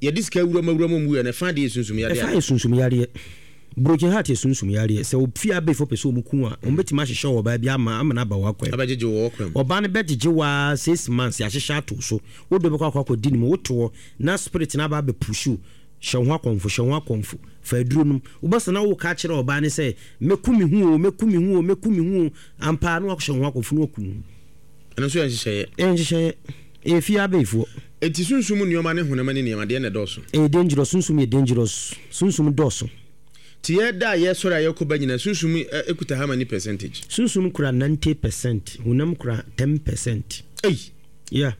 ye diska wura mu ya na fa de sunsum yare fa sunsum yare broken heart sunsum yare se ofia be for person mu ku a ombetimi ahye wo ba bia ama na ba wa kwem abajeje wo kwem oba ne bejeje wa 6 months ya hye ato so wo do be kwa di ni mo woto na spirit na ba be pushu shawwa konfu fa aduru num ubasa na wo ka kire oba ne se mekumi hu ampa no shawwa konfu no ku ana so enhye efia be ifo eti sunsum nioma ne honama ne nioma de na doso dangerous sunsum ye dangerous sunsum doso ti ye da ye sora ye ko banyina sunsum ekuta how many percentage sunsum kura 90% honam kura 10%. Yeah.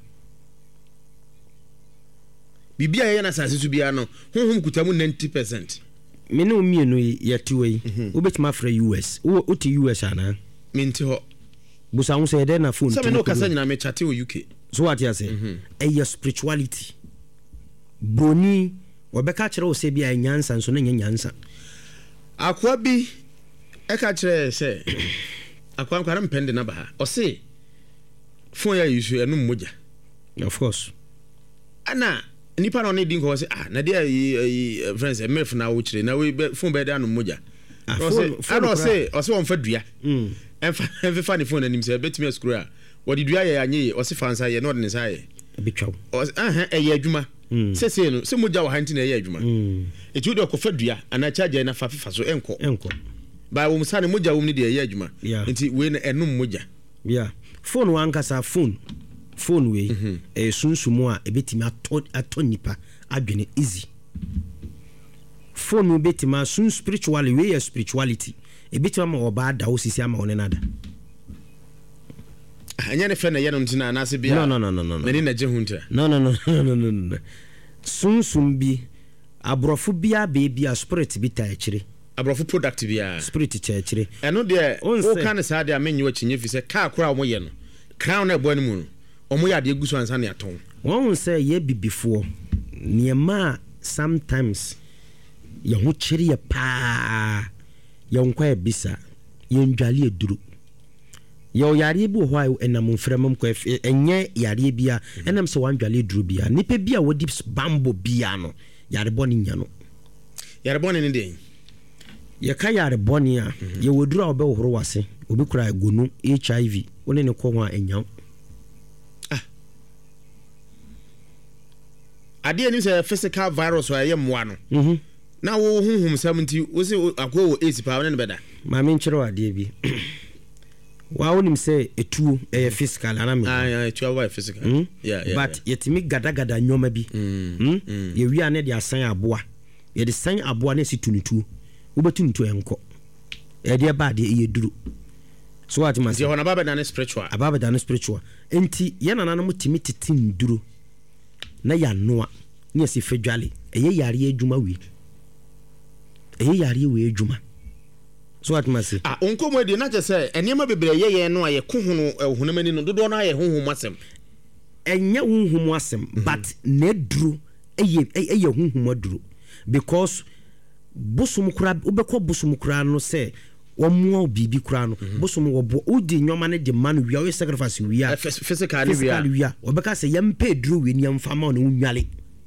Bibia ye na sase su bia no honhom kutamu 90%. Me no mienu yeti we obetima fra US o ti US ana minti ho busa hu say na phone so me no kasa nyina me chat o UK so what you say your spirituality boni obeka kire o se bia nyansa nso na nyansa akwa bi e ka kire se akwa nkwara mpende na ba ha o se phone ya use enum moja of course ana nipa no ne din ko se na dey friends emef na wo kire na we phone be da no moja o se won fa dua enfa ni phone anim se betimi screw a wo di dua ye anye o se fansa ye no de ne sa ye betwaw ye adwuma se no se moja wo hanti na ye adwuma etu de ko fa dua ana charge na fa fifa so enko ba wo musa ne moja wo ni de ye adwuma nti we na enum moja phone wankasa phone we sunsumu a ebetimi atonipa adwene easy phone betima sun spiritually we spirituality ebetimi ma oba da osisi ama one nada anya ne fe na ye no ntina na se bia no meni na je hunta no sunsum bi abrofo bia bia spirit bi ta akire abrofo product bia spirit ta akire eno de o kan sa de amenye wachinye fi se ka akora omo ye no crown na ebo animu no omo ya de egusu ansa na aton won say ye bibifo niema sometimes ye ho kire ye pa ye nkwa e bisa ye ndwale eduru ye yare bi ho ayo enam mframam kwa enye yare bia enam se wan dwale eduru bia nipa bia wodi bambo bia no yare boni nya no yare boni ne de ye ka yare boni a ye woduru a obehoro wase obi kura egonu HIV woni ne ko ho enya ade ni say physical virus wa ye moa no na wo hunhum samti wo se akwo wo AC pa ne beda ma me nkyere ade bi wa wonim say etuo physical ana me etuo wa physical but yetimi gada nyoma bi ye wi ane de asan aboa ye de san aboa na situnutuo wo betunutuo enko e de ba de ye duru so what man say ye hona baba na spiritual enti ye nana no mutimi titin duru na ya noa ni esi fedwale eye yare adwuma wi eye yare we adwuma so what must say onko de na je say enema bebre ye no aye kohunu ehunamani no dodo na aye honhum asem enye honhum asem but na duru eye honhum aduru because bosum kura obekọ bosum kura no say omo bibi kura no bosum wo bo odi nyoma ne de man wi o sacrifice wi a physical wi a obeka say yempe duru wi ni amfa ma no nwale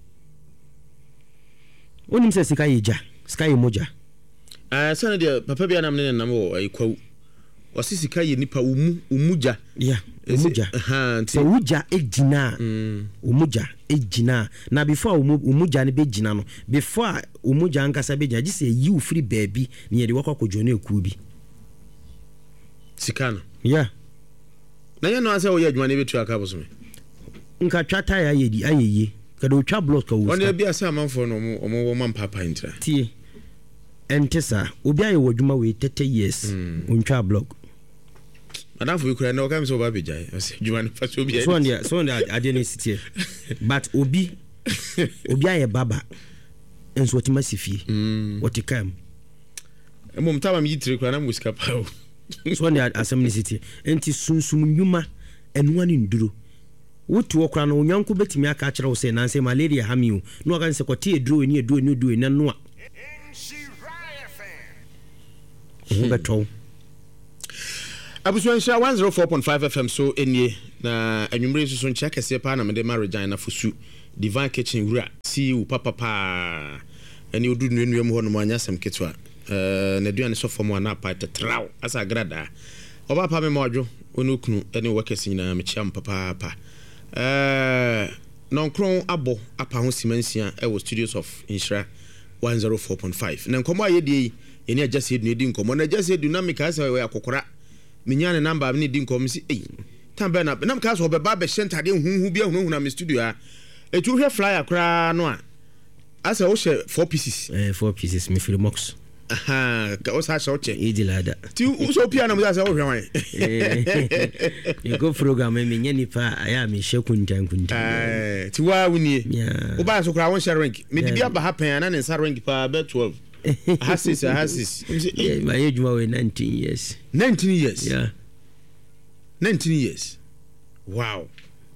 onim say sika yeja sika ye moja sana de papa bia nam ne nam wo aikwa wasi sika ye nipa umuja umuja so uja ejina umuja ejina na before umuja ne bejina no before umuja ankasa bejina ji say you free baby ne ye de wakwakodwo na eku bi sika no na ye no ase wo ye adwuma ne betu aka boso me nka twata ya ye ayeye kada otwa block ka wo on e bia sa manfo no omo man papa intra tie entesa obi aye wadwuma we 30 years ontwa blog madam for you na o kam so ba bejai adwuma ne fa so bi so on ade ne sitie but obi aye baba enso otima sifie otikam emom tama mi yitire kura na musika pawo so on asem ne sitie enti sunsum nyuma enwa ne nduro wotu okra na onyanko betimi aka kire wo se nanse malaria hamio no aka nse kote eduro ni na no beto abusuan sha 104.5 FM so enie na anwumre so ncha kese pa na mede marriage na fosu divine kitchen wura see you papa and you do new one more nyasam ketwa na duane so form na pa tetraw asa grada oba pa me mojo onukunu ene workers nyina me chiam papa non kron abo apa ho simansia e wo studios of Insra 104.5 na nkomo ayedie eni ajase edu edi nkomo na ajase edu na me ka asa we akokora menyane number me di nkomo si tambe na me ka so obeba be shentade huhu bia huhu na me studio a etu hwe flyer kra no a asa wo she 4 pieces 4 pieces me feel mox ka o sa shoche idilada ti so pia na mo sa wo hwe wan you go program me nyani pa aya me shekuntan ti wa wunie wo ba so kra won share rank me di bia ba happen na ne sa rank pa be 12 hasis my age was 19 years 19 years yeah 19 years wow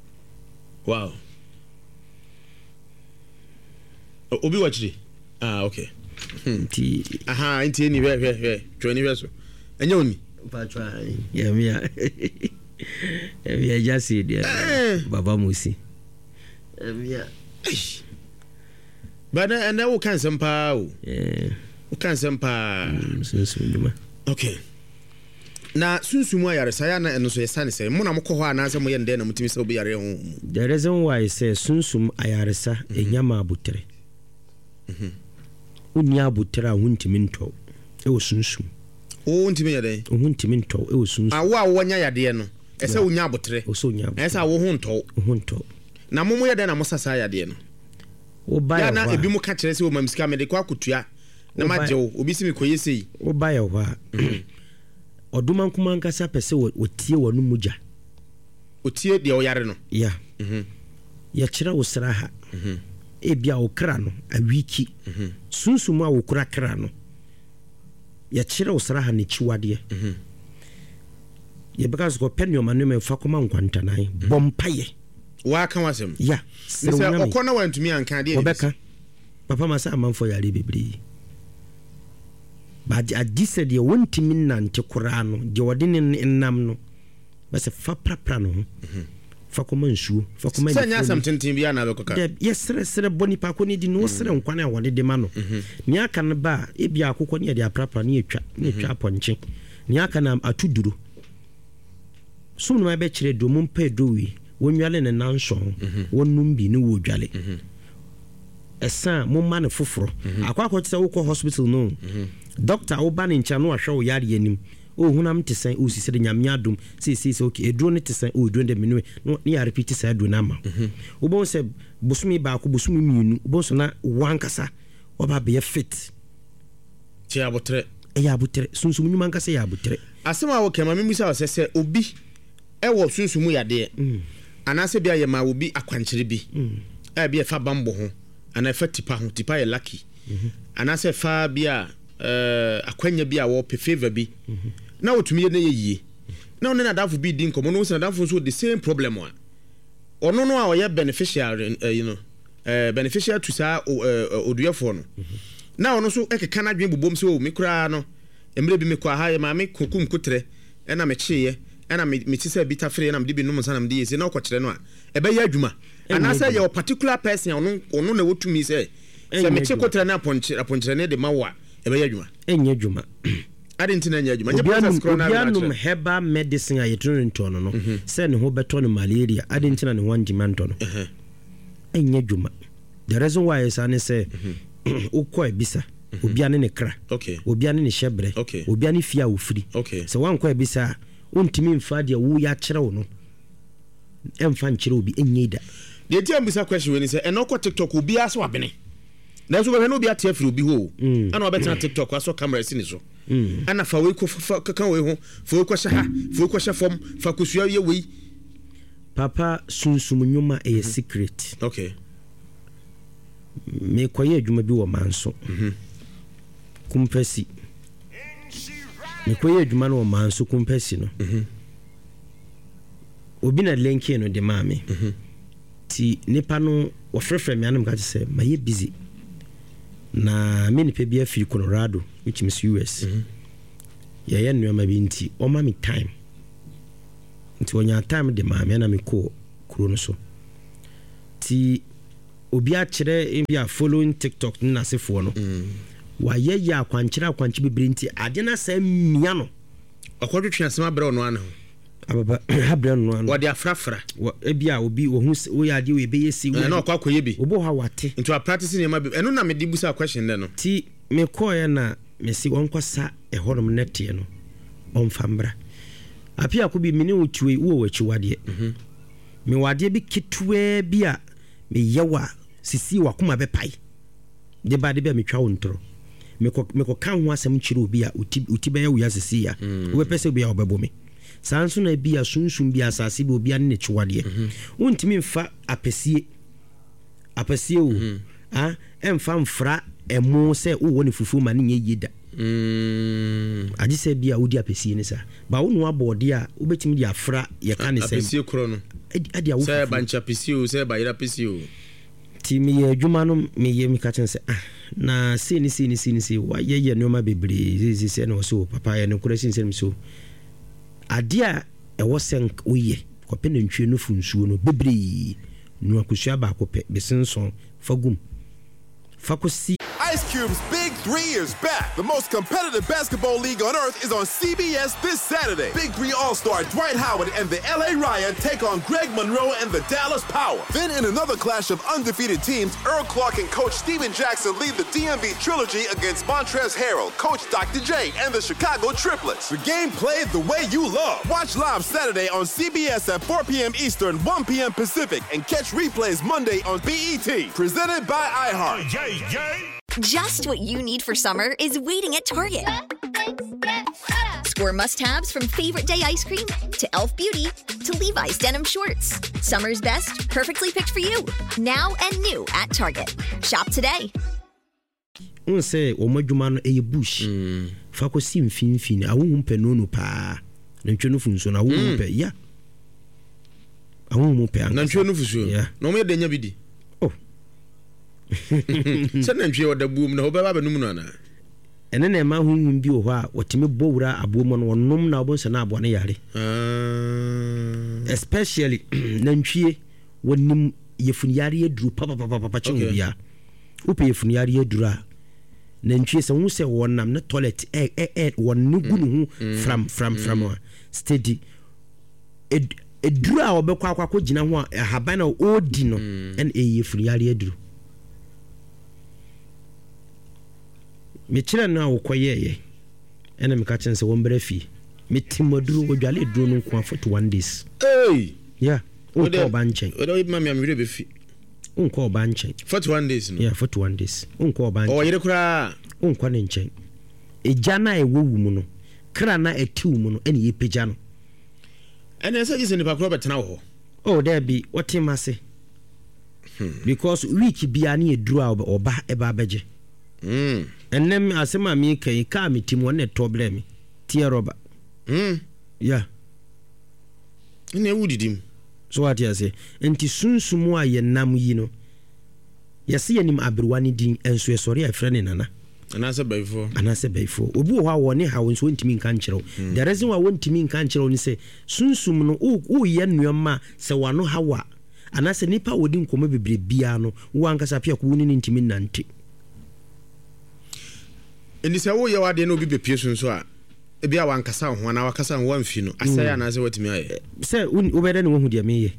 obi watchiri okay ti inti eni we join we so enye oni patwa yeah me just said baba musi yeah bana and wo kan sempa o wo kan sempa sunsun okay na sunsumu ayaresa ya na eno so yesane se mo na mokọ ho ananse mo ye nde na mutimi se obi yare ho the reason why I say sunsum ayaresa enyama abutere unya abutere ahuntimi nto e wo sunsum o ntimi yade o huntimi nto e wo sunsum awo wonya yade no ese unya abutere o so unya ese awo ho nto na mo yade na mo sasa yade no o ba ya na ebi mo ka kire se o mamsika me de kwa kutua na maje obi si me koyese o ba ya ho oduma kuma nkasa pese wotie wonu muja otie de o yare no ya ya kira wo sraha ebia wo kra no awiki sunsumu a wo kra kra no ya kira wo sraha ne chiwade ye beka so penyo manu me fa koma nkwanta nan bompaye wa kan wasem ya se okona wantumi anka de obeka papa masa amanfo yare bebri but adise de wontimi nante kura no de wode ne nnam no bese fa prapra no fa koma nsuo fa koma ni sanya samtintin bia na bekoka sere boni pa ko ni di no sere nkwane a wode de ma no ni aka ne ba e bia akokɔ ne de aprapra ne etwa ponche ni aka na atuduru sum no be kire do mum pa dowi wonwale ne nanso wonnum bi ne wo dwale esa mumma ne foforo akwa se wo ko hospital no doctor wo ba ne ncha no ahwe wo yare anim o hunam te sen o sisi de nyame adom se okay eduro ne te sen o eduro de menwe no ne ya repeat sa do na ma wo bon se bosumi ba ko bosumi mienu wo bon so na wankasa wo ba be fit ti abotre ya abotre sunsum nyuma nkasa ya abotre asema wo kema memu sa se obi e wo sunsumu yade anase bia ye ma obi akwankyere bi e bia fa bambo ho ana fa tipa ye lucky anase fa bia akwanya bi a wo pe favor bi na wotumi ye na ye yie na one na dafu bi din komo no se na dafu so the same problem one ono no a oye beneficial beneficial to sa oduefo no na ono so ekeka na dwen bobom se o me kura no emre bi me kwa ha ye ma me kokum kutre na me cheye na me ti se bita free na me bi num sanam de yesi na okokere no a ebe ya adwuma anasa ye particular person ono na wotumi se me che kutre na aponchire ne de mawa ebe ya adwuma enye adwuma adentina nya adwuma nye process corona bianum herbal medicine ayetro nto no se ne ho beto no malaria adentina ne ho anjima nto no enye adwuma the reason why is ane say ukọ ebisa obiane ne kra obiane ne hyebre obiane fia ofiri se wankọ ebisa ontimi mfa de wo ya kire wo no emfa nkire obi enye da de ti ambisa question we ni se enokọ TikTok obi aso abene na so be no obi atia firi obi ho ana obetena TikTok aso camera si ni so ana fa we ko kan we ho fa we ko sha ha fa we ko sha fom fa ko sua ye we papa sunsum nyuma e secret me koye adwuma bi wo manso kumpasi me koye adwuma no wo manso kumpasi no obi na lenki no de mame ti nipa no wo frefre me anam ka se maye busy na me nipa bi afiri Colorado which is US ya nnuama bi nti o ma me time nti wonya time de mame na me ko kuro no so ti obi a kyerɛ bi a following TikTok na sefo no wayɛ yɛ akwankyerɛ bebre nti ade na sɛ mia no akɔtwetwe asɛm abrɛ no ano ababa abrɛ no ano wɔde afrafra ebi a obi wo hu wo yɛ ade wo ebɛyɛ si wo na akɔyɛ bi obo ha wate into a practice ne ma bi ɛno na me di busa question de no ti me kɔɛ na me si wɔnkɔsa ɛhɔnom nɛteɛ no ɔmfa mbra apia ko bi mene wotue wo wachi wadeɛ me wadeɛ bi ketwaa bi a me yawa sisi wakoma bɛpai de ba de be metwa wo ntoro meko kan ho asɛm kyerɛ obi a uti bɛyɛ wo ya sisi ya wo bɛpɛ sɛ obi a wɔbɛbɔ me saa nso na bi a sunsum bi asase bi obi an ne kyiwadeɛ wontimi mfa apɛsie o ɛmfa mfra ɛmo sɛ wowɔ ne fufuo ma ne nyɛ yida agye sɛ bi a wodi apɛsie ne sa ba wo no abɔde a wobɛtumi de afra yɛka ne sɛ apɛsie korɔ no ade a wo sɛ bancha apɛsie o sɛ bayira apɛsie o ti meyɛ adwuma no meyɛ meka kyɛn sɛ na sei ne wa yɛyɛ nneɔma bebree sɛ na wɔ so papa yɛ no kora sin sɛ so ade a ɛwɔ sɛ woyɛ kɔpɛ na ntwie no funsuo no bebree no akosua baako pɛ besenson fa gum fa kosi Ice Cube's Big 3 is back. The most competitive basketball league on earth is on CBS this Saturday. Big 3 All-Star Dwight Howard and the LA Ryan take on Greg Monroe and the Dallas Power. Then in another clash of undefeated teams, Earl Clark and Coach Steven Jackson lead the DMV Trilogy against Montrezl Harrell, Coach Dr. J, and the Chicago Triplets. The game played the way you love. Watch live Saturday on CBS at 4 p.m. Eastern, 1 p.m. Pacific, and catch replays Monday on BET. Presented by iHeart. Just what you need for summer is waiting at Target. Score must-haves from favorite day ice cream to Elf Beauty to Levi's denim shorts. Summer's best, perfectly picked for you. Now and new at Target. Shop today. Say omadwuma no eye bush. Fa ko sim finfin awu mpe no pa. Na ntwe no funso na awu mpe ya. Awu mpe na ntwe no funso. Na mo ye denya bidi. Sɛ nantwie wɔda buom na wɔbɛba bɛnum no ana ɛne na ɛma honhom bi wɔ hɔ a wɔtumi bɔwura aboɔ mu no wɔnom na wɔbɛnsa na aboɔ no yare especially nantwie wɔnim yɛfunyare aduru papapapapa kyɛ ho bia wopɛ yɛfunyare aduru a nantwie sɛ wo sɛ wɔnam ne toilet wɔne gu ne ho fram a steady eduru a wɔbɛkɔ akɔ gyina ho a ahaban na ɔdi no ɛne yɛfunyare aduru me kyerɛ no a wokɔyɛyɛ ɛna meka kyɛn sɛ wɔmbra fie metimaduro wɔdwale duro no nko 41 days yeah wonkɔ ɔba nkyɛn wonkɔ ɔba nkyɛn 41 days no yeah 41 days wonkɔ ɔba nkyɛn ɔyere koraa wonkɔ ne nkyɛn ɛgya na ɛwɔ wu mu no kra na ɛtiw mu no ɛne yɛpagya no ɛne ɛsɛ gye sɛ nipa korɔ bɛtena wɔ hɔ oh there be wɔtem ase because week biara ne yɛduru a ɔba ɛba abɛgye ɛnɛm asɛm a meka yi kaa me tim wɔne ɛtɔ brɛ me tie rɔba ya ɛne ɛwu didim so wate ase nti sunsum a yɛnam yi no yɛse yɛnim aberewa ne din ɛnso yɛsɔre a ɛfrɛ ne nana anaasɛ bɛyifoɔ obi wɔ hɔ a wɔne ha wo nso wɔntimi nka nkyerɛw the reason why wɔntimi nka nkyerɛw ne sɛ sunsum no woyɛ nnuɔma sɛ wano haw a anaasɛ nipa a wɔdi nkɔmmɔ bebree biara no wo ankasa pia ko wo ne ne ntimi nante ɛni sɛ woyɛ wade na obi bɛpie so nso a ebi a wankasa ho ana wakasa ho wamfi no asɛe anaasɛ watumi ayɛ sɛ wobɛdɛ ne wahu deɛ meyɛ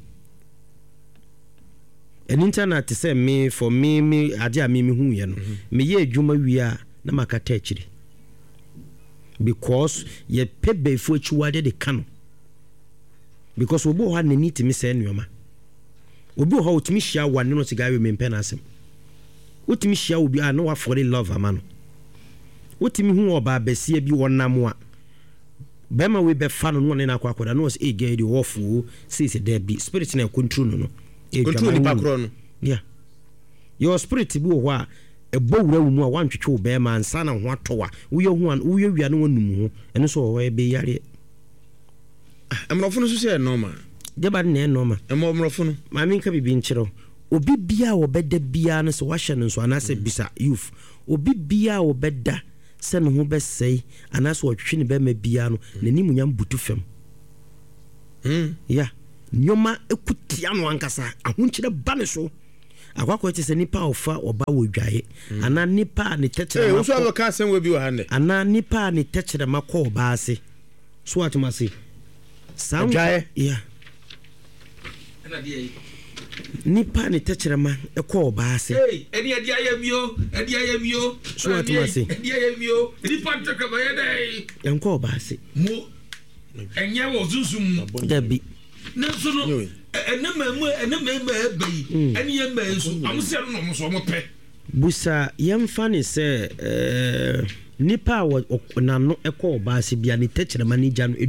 ɛni internet sɛ me for me ade a me hu yɛ no meyɛ adwuma wie a na makata akyiri because yɛpɛ bɛfo akyiwade de ka no because obi wɔ hɔ a n'ani tumi sɛ nneɔma obi wɔ hɔ a wotumi hyia wane no siga we mempɛ no asɛm wotumi hyia obi a na wafɔre love ama no wotimi hu oba besia bi wonam a bema we be fa no ne na akwakoda no say gay di wofu say there be spirit na control no control ni pakro no yeah your spirit bi wo a ebowura wo mu a wantwetwe wo be ma ansa na ho atowa wo ye hu an wo ye wia no wanum ho eno so wo be yare amrofo no so say normal de ba na normal amrofo no ma mi nka bibi nkyerɛ obi bia wo beda bia no so wahye no so anase bisa youth obi bia wo beda sɛ no ho bɛsɛi anaasɛ ɔtwetwe ne bɛma bia no n'anim nyam butu fam ya nyoma ekutia no ankasa ahonkyerɛ ba ne so akwakọ te sɛ nipa ofa oba wo dwaye ana nipa ne tɛkyerɛ wo so aka asɛm we bi wɔ ha ne ana nipa ne tɛkyerɛ makɔ oba ase so atuma se dwaye yeah ana die nipa ne tɛkyerɛ ma ɛkɔ oba ase ɛdi ayamio so atuma se ɛdi ayamio nipa tɛkɛ ba yɛ dai ɛnkɔ oba ase mo ɛnyɛ wɔ susum dabi nanso no ɛnɛmɛmɛ ɛbɛyi ɛne yɛmɛ nso amosia no nom so ɔmo pɛ busa yɛmfa ne sɛ nipa a nano ɛkɔ oba ase bia ne tɛkyerɛ ma ne gya no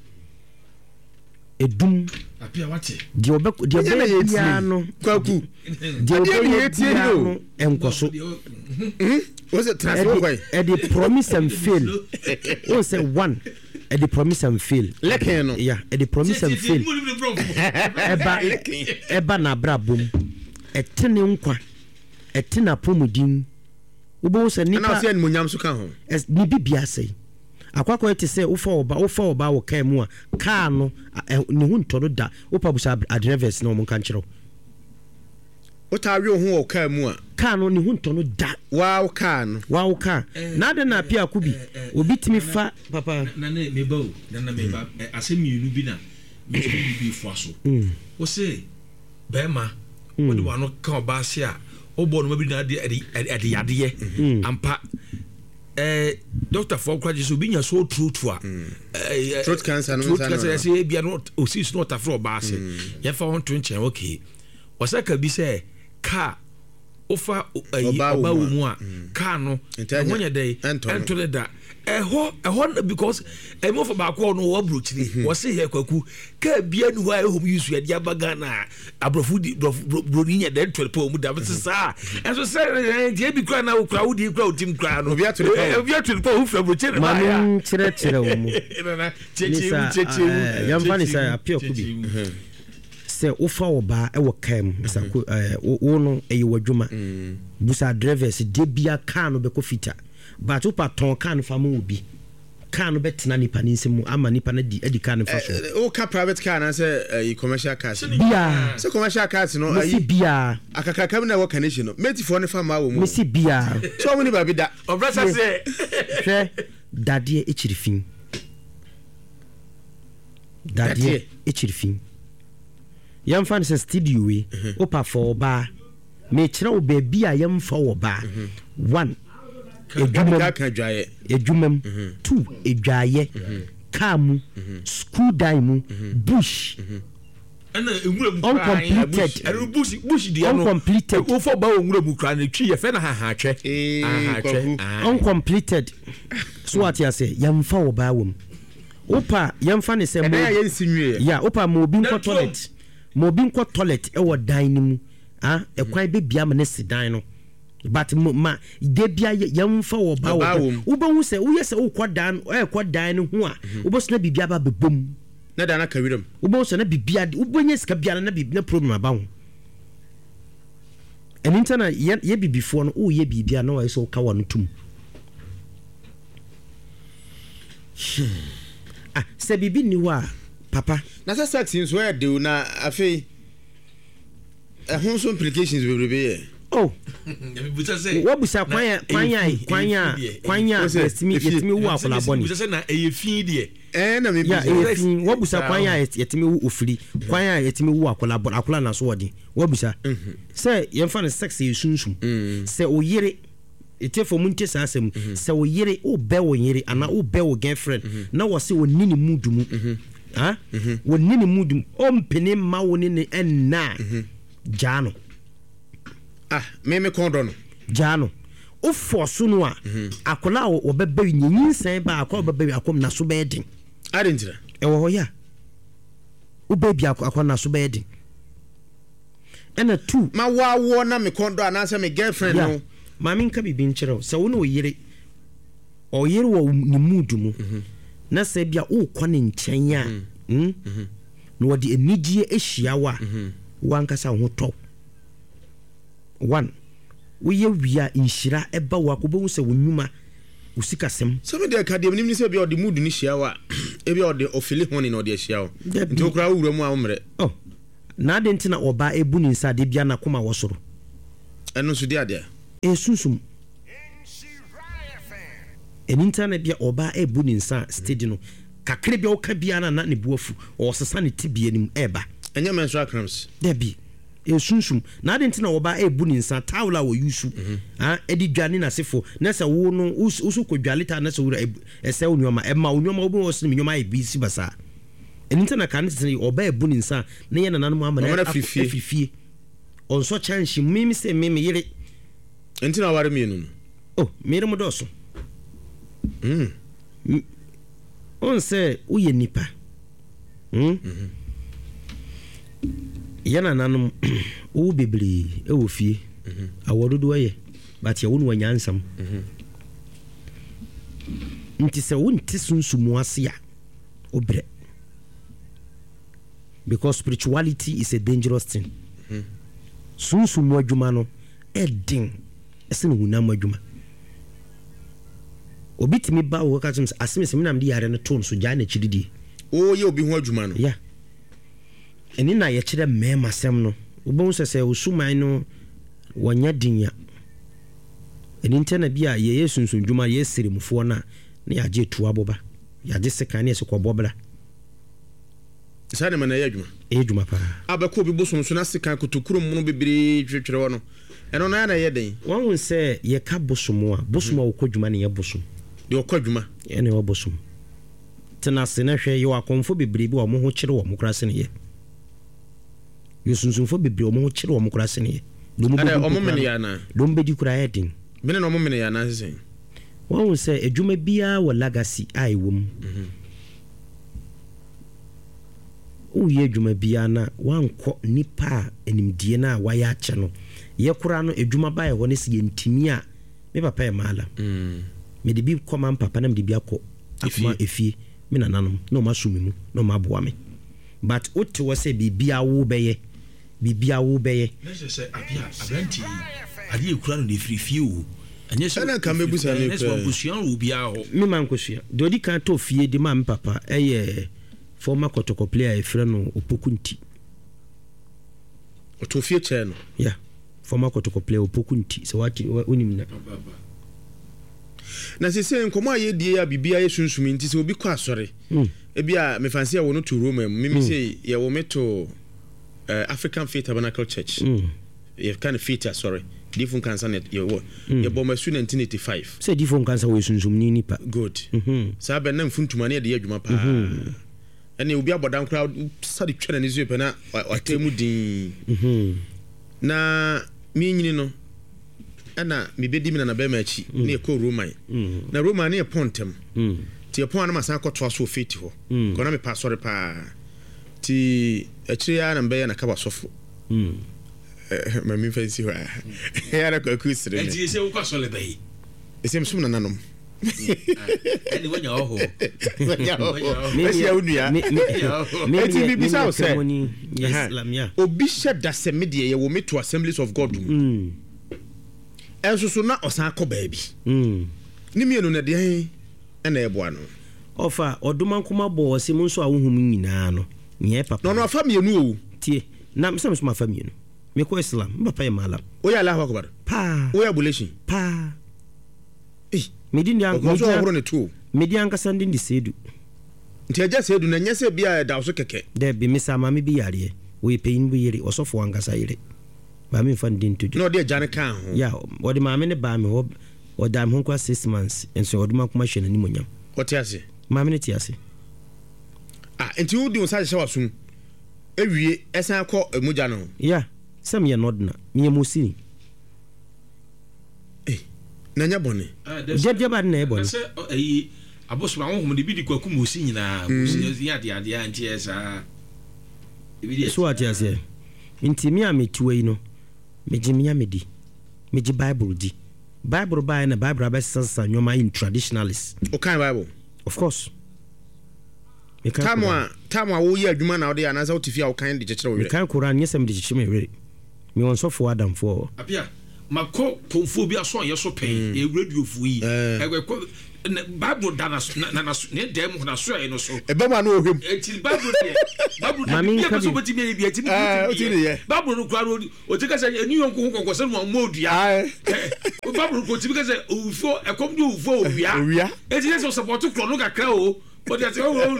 edum apia wate deɛ ɔbɛyɛ bia no kwaku deɛ ɔbɛyɛ bia no ɛnkɔ so was it transfer kwai ɛde promise and fail o say one ɛde promise and fail lekin no yeah ɛde promise and fail ɛba na bra bom ɛtene nkwa ɛtena pomudin wobɔ sɛ nipa ana sɛ animonyam so ka ho ni bibia sɛ akwakɔ te sɛ wofa oba wɔ kaa mu a kaa no ne ho ntɔ no da wopa busa adrevers na ɔmo kan kyerɛw wotawe ho wɔ kaa mu a kaa no ne ho ntɔ no da wow kaa na de na apia ko bi obi timi fa papa na ne meba o na meba asɛm mienu bi na me bi fo aso wo se bema wo de wano ka oba ase a obo no mabi na de yade ampa doctor for kwaje so binya so true throat cancer no say bia no osis no ta for oba ase ye fa won to nchen okay wasaka bi say car ofa oba wo mu a car no wonya dey ento da ehɔ because emo for ba ko no wo brochiri wo se he kwaku car bia nu ha ehom yusu ya dia baga na abrofu di broni nya den 12 po mu da bese sa enso se die bi kra na wo kra wo di kra wo tim kra no obia to po hu fra brochiri ma ya kyerɛ wo mu cheche yamfa ni sa apia ko bi sɛ wofa oba ɛwɔ kam sɛ wo no ɛyɛ wadwuma busa drivers de bia car no bɛkɔ fita but wopa tɔn car no fa ma obi car no bɛtena nipa ne nsɛm ama nipa no adi car no fa so wo ka private car na sɛ commercial cars bia sɛ commercial cars no mesi bia akakaka mi na wɔ connection no metifo ne fa ma wo mu mesi bia so wo ni ba bi da obrasa sɛ hwɛ dadeɛ ekyirifin dadeɛ ekyirifin yɛmfa no sɛ studio we wopa fa ɔbaa mekyerɛ wo baabi a yɛmfa wɔ baa 1 edwumam 2 edwaayɛ kaa mu school dan mu bush ana enwura mu uncompleted bush dia no uncompleted wo fo ba enwura mu kra na twi ye fe na hahatwe uncompleted so what you say yɛmfa wɔ baa wom wopa yɛmfa ne sɛ mo ya wopa mo obi nkɔ toilet mo bi nkɔ toilet ɛwɔ dan ni mu ɛkwan bebia ma ne si dan no but ma de bia yɛmfa wɔ ba wɔ wobɛhu sɛ woyɛ sɛ wokɔ dan ɛkɔ dan no ho a wobɛso na bibia ba bebom na dan aka wiram wobɛhu sɛ na bibia wobɛnya sika bia na bibia problem aba ho ɛno nti na yɛ bibifoɔ no woyɛ bibia na wɔyɛ sɛ woka wɔ no tum sɛ bibi ni hɔ a papa na sɛ sex nso yɛ de na afei ɛho so implications bebrebe yɛ wabusa kwanya yɛtumi wu akolabɔne na ɛyɛ fi deɛ na mebi wabusa kwanya yɛtumi wu ofiri kwanya yɛtumi wu akolabɔne akola na so wɔde wabusa sɛ yɛmfa no sex yɛ sunsum sɛ oyere etefo mu nte saa asɛm sɛ oyere wobɛ wo yere ana wobɛ wo girlfriend na wɔ sɛ wɔni ne mood mu wɔni ne mood mu ɔmpene ma wo ne ɛnna gyaa no meme kɔndɔ no gyaa no wofɔ so no a akola a wɔbɛbɛ nyinyinsɛn ba akola wɔbɛbɛ akɔm na so bɛyɛ den adentira ɛwɔ hɔ yɛ wobɛ bi akola na so bɛyɛ den ɛna 2 ma waawɔ na me kɔndɔ anaasɛ me girlfriend no maame nka bibi nkyerɛw sɛ wo ne ɔyere wɔ ne mood mu na sɛ bia wokɔ ne nkyɛn a na wɔde anigyeɛ ahyia wo a wankasa wo ho tɔ 1 woyɛ wia nhyira ɛba wo akɔbɛhu sɛ wo nnwuma wo sikasɛm sɛ mede ka deɛ menim sɛ bia ɔde mood no hyia wo a ebia ɔde ɔfili hone na ɔde ahyia wo nti wokora wowura mu a wo mmerɛ na ade nti na ɔbaa ɛbu ne nsa de bia na koma wɔ soro ɛno nso di adeɛ ɛsunsum ɛni nta na bia ɔbaa ɛbu ne nsa steady no kakra bia woka bia na ne buafu ɔsesa ne tibia nim ɛba ɛnyɛ menstrual cramps dabi ɛsunsum na ade ntina ɔbaa ɛbu ne nsa towel a wɔyusu ɛde dwane n'asefo na sɛ wo no woso kɔdwale ta na sɛ wura ɛsɛ wo nneɔma ɛma wo nneɔma wobɛwɔ sene nneɔma ayɛ bi si basaa ɛni nta na ka ne tete ɔbaa ɛbu ne nsa na yɛ nananom ama na afifie ɔnsɔ kyanhye mimi sɛ mimi yere ɛnti na ware mienu no oh mere mo dɔso on sɛ woyɛ nipa yɛna nanom wo bebree ɛwɔ fie awɔdodo ɛyɛ but yɛwo no wanyansam nti sɛ wonte sunsumu ase a wobrɛ because spirituality is a dangerous thing sunsumu adwuma no ɛden ɛsɛ ne hunam adwuma obi timi ba wo ka kyem aseme se menam de yare no to so gya na kyididi o ye obi ho adwuma no ya eni na ye kyerɛ mema sem no wobon sɛ osuman no wonya dinya eni ntena bia ye yesunsun dwuma ye sirimfo na ya gye tu aboba ya gye sekan ne se kɔbɔbra sane mana ye adwuma adwuma pa abɛkɔ obi bosom so na sekan kotokuro mu no bebre twetwere wo no ɛno na ye den wɔn sɛ ye ka bosom a bosom a wokɔ dwuma ne ye bosom de okɔ dwuma ene wo bosom tena se na hwɛ ye wakonfo bebre bi wo mo ho kyere wo mo kra se ne ye yosunsunfo bebre wo mo ho kyere wo mo kra se ne ye omo mene ya na dom bedi kura edin mene no omo mene ya na sesen wɔn sɛ adwuma bia wɔ legacy a ɛwɔ mu woyɛ adwuma bia na wankɔ nipa a animdie na wayɛ akyɛ no yɛ kora no adwuma ba yɛ hɔ ne sɛ yɛntimi a me papa yɛ maala mede bi kɔma papa na mede bi akɔ akoma efie me nananom na ɔma so me mu na ɔma aboa me but wote wɔ sɛ bibia wo bɛyɛ na sɛ abia abranti ade ekura no de firi fie o anya sɛ na kan bebusa ne ko kusua wo bia ho me man kusua de odi kan to fie de ma me papa ɛyɛ former kotoko player efrɛ no Opokunti to fie chair no ya former kotoko player Opokunti sɛ wati onim na sese nkomo aye die ya bibia ye sunsumi nti sɛ obi kɔ asɔre ebia me fancy wo no to Rome mimi say ye wo meto African Faith Tabernacle Church ye kind of faith sorry different cancer net ye wo ye bɔ masu 1985 sɛ different cancer wo sunsumni nipa good sa ba na mfuntuma ne de adwuma pa ene obi abodan kra sade twere ne zupe na watemu din na mi nyini no ana mi bedi mi na ba ma achi na e ko Roman na Roman ne e pontem ti e pon na masan ko to so feti ho ko na me pa sorry pa ti akiri ya na mbe na ka ba sofo ma mi fancy ho ya na ko kusire ne ti se wo kwa sole bai esem sum na nanom ani wonya oho mesia unia eti bibisa o se Islam ya obi sheda se medie ye wo meto Assemblies of God enso so na osan akɔ baabi ni mienu na de na eboa no ofa oduma nkoma bo se mu nso a wohum nyinaa no nye papa no afa mienu o tie na msem so afa mienu me ko Islam papa ya malam o ya Allahu akbar pa o ya abolition pa medin dia ankasa ndin di sedu nti aja sedu na nyese bia da so keke de bi misa mama bi yare we peyin bi yere osofo ankasa yere ba mi fan din to no de jane kan ho ya o de mama ne ba mi ho o da mi ho kwa 6 months enso o de makoma hwe na ni monyam o ti ase mama ne ti ase enti wo di on sa hye wasum ewie esan akɔ emuja no ya sam ye nodna mi musini na nya bone jebje ba na e bone se ayi aboso ma honhom de bi di kwaku musi nyina musi ya de anti esa ebi de so ati ase nti mi ametuwe no meji mi amedi meji Bible di Bible ba na Bible abesasa nyoma in traditionalists o kan Bible of course tamwa wo ye adwuma na wo de anasa wo tifia wo kan de kyekere wo we kan Quran nyesem de kyekere me were me won so for Adam for apia mako konfo bi aso ye so pen e radio fu yi e ko Bible dana na ne dem ho na so e no so e ba ma no ohwem enti Bible na so beti me bi enti Bible no kwa o ti ka say eni yonko ho konkose no mo odua Bible ko ti bi ka say ufo e kom de ufo owia enti ne so support kro no kakra o but ya say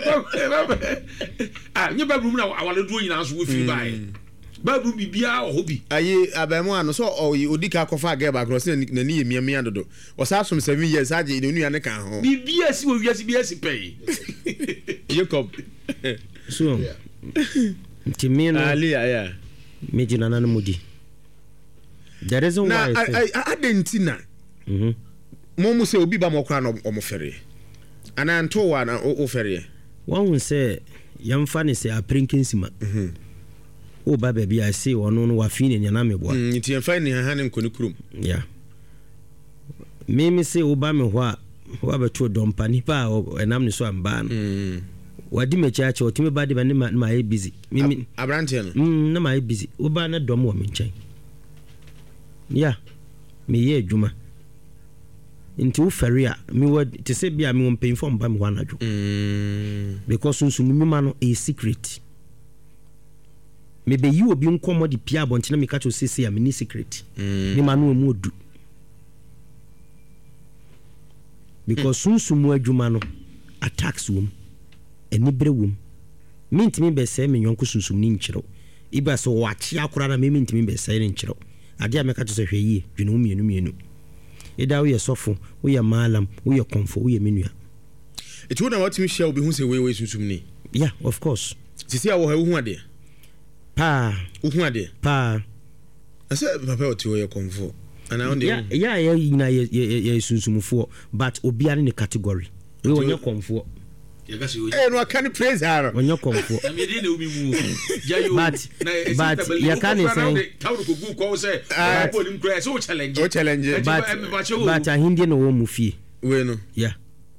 nye Bible mu na awale duo nyina so wo fi bai Bible bibia o hobi ayi abamu ano so odika kofa ga ba cross na ni yemia dodo o sa som 7 years age ne nua ne kan ho bibia si wo wiase bia si pay Jacob so timino ali ya meji na nanu mudi the reason why I adentina mo se obi ba mo kra no o mo fere ana nto wa na o fere won say yamfa ne se aprinkinsima o ba baby I say ono no wa fini nyana meboa nti yamfa ne ha ne nkoni kurum yeah me say o ba me ho a wa beto dompa ni pa enam ne so amba no wadi me chacha o timi ba de ba ne ma e busy mimi abrante no na ma e busy o ba na dom wo me nchen yeah me ye adwuma nti wo fere a me word to say bia me won pay for mba me ho anadwo because sunsun mi ma no a secret me be you obi nkomo di pia bonti na me ka to say am ni secret me ma no mu odu because sunsun mu adwuma no attacks wom eni bre wom me ntimi be say me yonko sunsun ni nkyero iba so wachi akora na me ntimi be say ni nkyero ade a me ka to say hwe yi dwene mienu ida wo ye sofo wo ye malam wo ye konfo wo ye menua it would not me share obi hu say we sunsun ni yeah of course sisi a wo ha hu ade pa hu ade pa ase papa o ti wo ye konfo ana on dey yeah na ye sunsumfo but obi are in the category we wonye konfo no can praise her wonye konfo but you can say tawo ko gu ko say ko nim kra so challenge but a hindi no wo mu fie we no yeah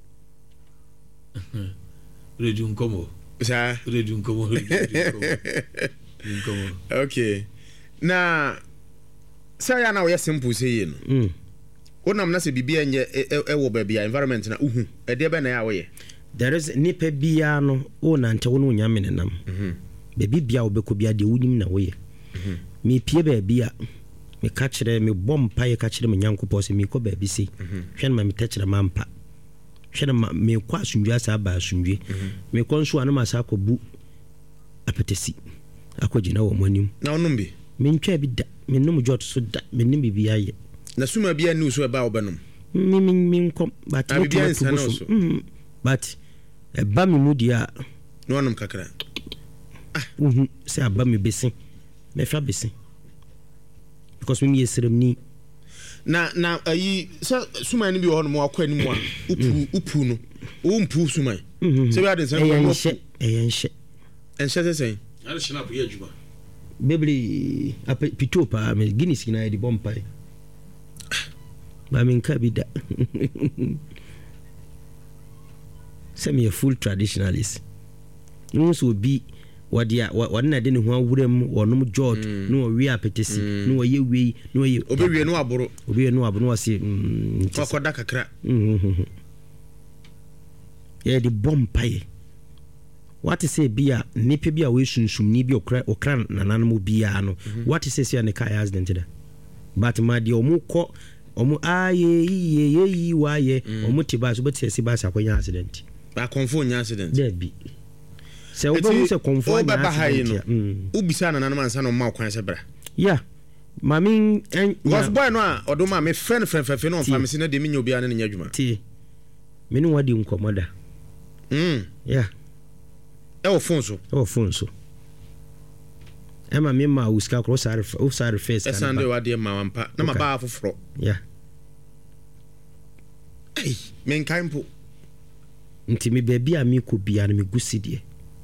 redu nkomo sa redu nkomo okay na say ya na we simple say no wonam na se bibia nye wo ba bia environment na uhu e de be na ya we there is nipa bia no o na nte wo no nya menenam be bibia wo be ko bia de wunim na we me pie ba bia me ka kire me bom pa ye ka kire me nyankopo se me ko ba bi sei hwe na me tekire mampa hwe na me kwa asundwe asa ba asundwe me konso anama asa ko bu apetesi akogina wo manim na onum bi me ntwa bi da me num jot so da me nim bibia ye na suma bia ni so e ba obanum mi kom but but ba mi mudia no onum kakra say aba mi besin me fa besin because me yesrem ni na ayi suma ni bi ho no mo akwa ni mu a upu no o mpu suma se bi ade se no enhye say ala shina po ye juba bebli pitopa me Guinness na di bompai ba min kabida semi a full traditionalist no so bi wadia wadna de ne ho awuram wonom George no wi apetesi no ye wi no ye obewie no aboro wase akoda kakra ye di bompai what is say bia nipa bia we sunsum ni bi okra nananmo bia no what is say ne kai accident da but ma di omuko omu aye waye omu tiba so beti se ba sa kwanya accident ba konfo nya accident there be se obo mu se konfo nya accident ubisa na nanam ansa no ma kwan se bra yeah mami was boy no a odoma me friend no famisi na de me nya obi ane nya adwuma ti me no wadi nkomoda yeah e phone so ema me ma uska cross are face kan Sunday wadi ma wampa na ma ba foforo yeah men kaimpo nti me baby a me ko bia na me gusidie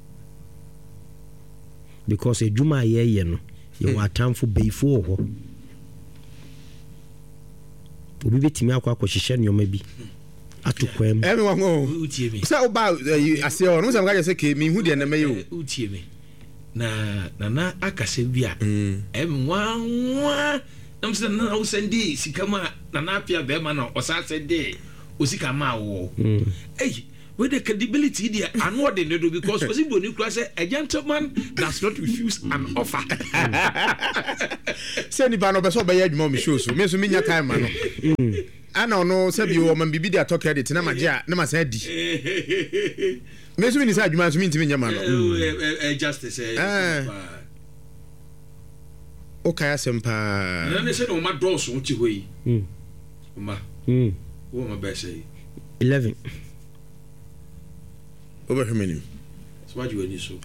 because ejuma ye no ye watamfo beifo ho obi betimi akwa hyehyɛ nyoma bi atokwam everyone go utie me say about ase o no say maka say ke me hu de na me yo utie me na akase bia nwa nam say na o sende sikama na apia be ma na o sa sende osika ma wo hey with the credibility there and what they do because possible nuclear say a gentleman does not refuse an offer say ni ba no be so be adwuma me show so me so me nya time ma no ana ono say bi wo man bibi dey talk edit na ma je na ma say di me so me ni say adwuma so me ntimi nya ma no justice okay asempa na say no ma do so ti ho yi ma wo ma be say 11 over how many? So what do you need so?